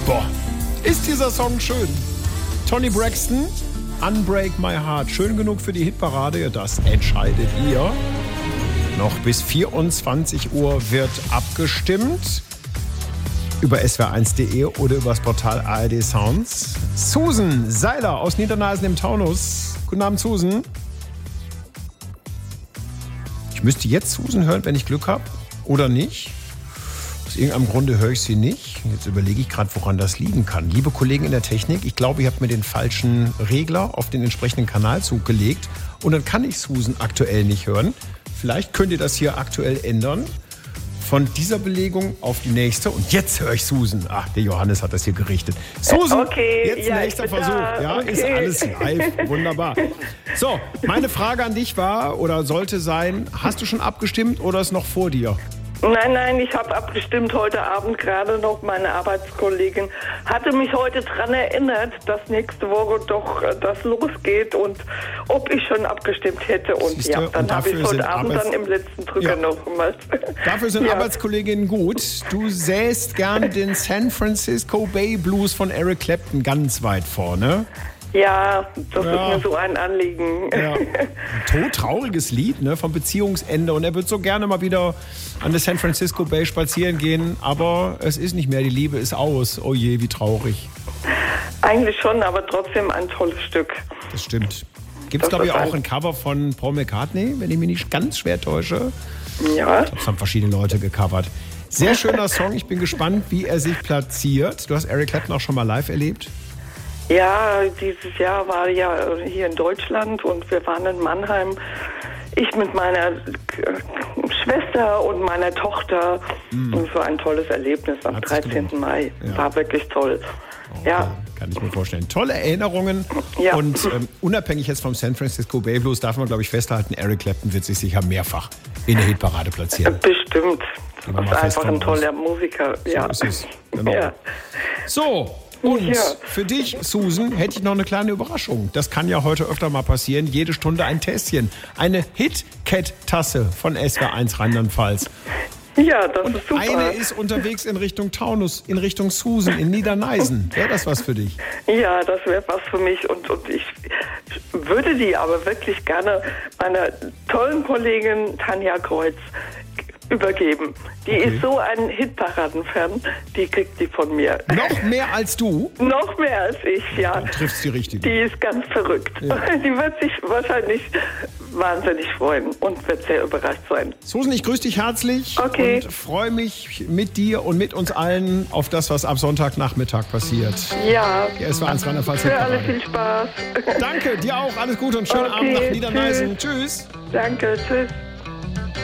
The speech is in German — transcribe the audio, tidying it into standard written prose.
Boah, ist dieser Song schön. Toni Braxton, Unbreak My Heart. Schön genug für die Hitparade? Ja, das entscheidet ihr. Noch bis 24 Uhr wird abgestimmt. Über swr1.de oder über das Portal ARD Sounds. Susan Seiler aus Niederneisen im Taunus. Guten Abend, Susan. Ich müsste jetzt Susan hören, wenn ich Glück habe. Oder nicht? Aus irgendeinem Grunde höre ich sie nicht. Jetzt überlege ich gerade, woran das liegen kann. Liebe Kollegen in der Technik, ich glaube, ihr habt mir den falschen Regler auf den entsprechenden Kanalzug gelegt. Und dann kann ich Susan aktuell nicht hören. Vielleicht könnt ihr das hier aktuell ändern. Von dieser Belegung auf die nächste. Und jetzt höre ich Susan. Ach, der Johannes hat das hier gerichtet. Susan, okay, jetzt nächster Versuch. Ja, okay. Ist alles live. Wunderbar. So, meine Frage an dich war oder sollte sein, hast du schon abgestimmt oder ist noch vor dir? Nein, ich habe abgestimmt heute Abend gerade noch. Meine Arbeitskollegin hatte mich heute daran erinnert, dass nächste Woche doch das losgeht und ob ich schon abgestimmt hätte. Und Siehste, ja, dann habe ich heute Abend dann im letzten Drücker noch mal. Dafür sind Arbeitskolleginnen gut. Du sähst gerne den San Francisco Bay Blues von Eric Clapton ganz weit vorne. Ja, das ist mir so ein Anliegen. Ja. Ein todtrauriges Lied, ne, vom Beziehungsende. Und er wird so gerne mal wieder an der San Francisco Bay spazieren gehen. Aber es ist nicht mehr, die Liebe ist aus. Oh je, wie traurig. Eigentlich schon, aber trotzdem ein tolles Stück. Das stimmt. Gibt es, glaube ich, auch ein Cover von Paul McCartney, wenn ich mich nicht ganz schwer täusche? Ja. Ich glaube, es haben verschiedene Leute gecovert. Sehr schöner Song. Ich bin gespannt, wie er sich platziert. Du hast Eric Clapton auch schon mal live erlebt? Ja, dieses Jahr war ja hier in Deutschland und wir waren in Mannheim. Ich mit meiner Schwester und meiner Tochter. Und so ein tolles Erlebnis am 13. Mai. Ja. War wirklich toll. Okay. Ja. Kann ich mir vorstellen. Tolle Erinnerungen. Ja. Und unabhängig jetzt vom San Francisco Bay Blues darf man, glaube ich, festhalten, Eric Clapton wird sich sicher mehrfach in der Hitparade platzieren. Bestimmt. Das ist einfach ein toller Musiker. Ja. So ist es. Genau. Ja. So. Und für dich, Susan, hätte ich noch eine kleine Überraschung. Das kann ja heute öfter mal passieren. Jede Stunde ein Tässchen. Eine Hit-Cat-Tasse von SWR1 Rheinland-Pfalz. Ja, das ist super. Eine ist unterwegs in Richtung Taunus, in Richtung Susan, in Niederneisen. Wäre das was für dich? Ja, das wäre was für mich. Und ich würde die aber wirklich gerne meiner tollen Kollegin Tanja Kreuz übergeben. Die ist so ein Hitparaden-Fan, die kriegt die von mir. Noch mehr als du? Noch mehr als ich, ja. Dann triffst die Richtige. Die ist ganz verrückt. Ja. Die wird sich wahrscheinlich wahnsinnig freuen und wird sehr überrascht sein. Susan, ich grüße dich herzlich und freue mich mit dir und mit uns allen auf das, was am Sonntagnachmittag passiert. Ja. Es war eins Rheinland-Pfalz. Für alle viel Spaß. Danke, dir auch. Alles Gute und schönen Abend nach Niederneisen. Tschüss. Danke, tschüss.